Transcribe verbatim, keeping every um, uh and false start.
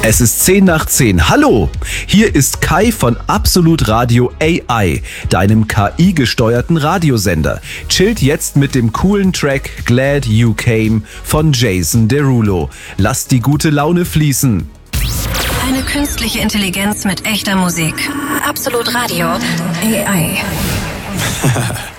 Es ist zehn nach zehn. Hallo, hier ist Kai von Absolut Radio A I, deinem K I-gesteuerten Radiosender. Chillt jetzt mit dem coolen Track Glad You Came von Jason Derulo. Lasst die gute Laune fließen. Eine künstliche Intelligenz mit echter Musik. Absolut Radio A I.